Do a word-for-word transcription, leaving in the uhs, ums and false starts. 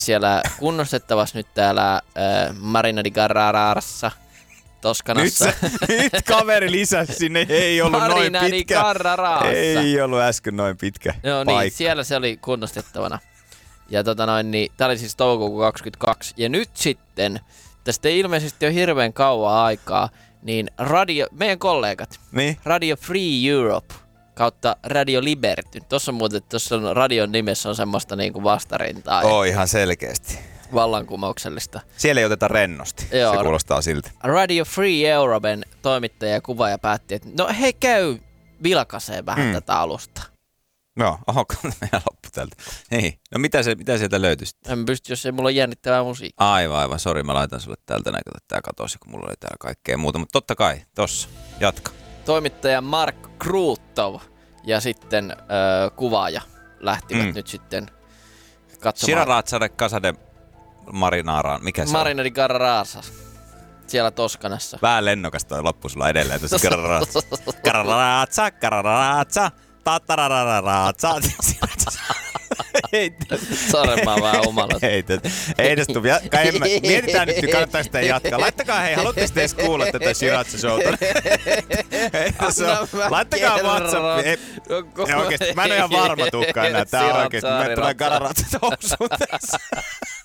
siellä kunnostettavassa nyt täällä äh, Marina di Carrararassa, Toskanassa. Nyt, se, nyt kaveri lisäsi sinne, ei ollut noin pitkä. Marina di Carrararassa. Ei ollut äsken noin pitkä Joo paikka. niin, siellä se oli kunnostettavana. Ja tota noin, niin, tää oli siis toukokuun kaksikymmentäkaksi. Ja nyt sitten, tästä ei ilmeisesti ole hirveän kauan aikaa, niin radio, meidän kollegat, niin? Radio Free Europe kautta Radio Liberty. Tuossa on muuten, tuossa on radion nimessä on semmoista niinku vastarintaa. Oo, ihan selkeästi. Vallankumouksellista. Siellä ei oteta rennosti. Joo. Se kuulostaa siltä. Radio Free Europen toimittaja ja kuvaaja päätti, että no hei käy vilkaisee vähän mm. tätä alusta. No, oho, meidän loppu tältä. Niin. No mitä, se, mitä sieltä löytyisi? En pysty, jos ei mulla ole jännittävää musiikkia. Aivan, aivan. Sori, mä laitan sulle täältä näkötä. Tää katosi, kun mulla oli täällä kaikkea muuta. Mutta totta kai, tossa. Jatka. Toimittaja Mark Krutov ja sitten öö, kuvaaja lähtivät mm. nyt sitten katsomaan. Siraratsade Casade Marinaraan. Mikä se Marina di Carrarasa. Siellä Toskanassa. Vähän lennokas toi loppu sulla edelleen. Carraratsa, Carraratsa, Carraratsa, Tatarararatsa. Sori, mä oon vähän humalassa. Ei, ei tästä tule. Mietitään nyt, kannattaako sitä jatkaa. Laittakaa, hei, haluatteko te edes kuulla tätä Shiratsa-showta? Laittakaa WhatsAppiin. Ei, oikeesti, mä en ole ihan varma tukkaan enää. Tää oikeesti, mä tulen Carraratsa housuun tässä.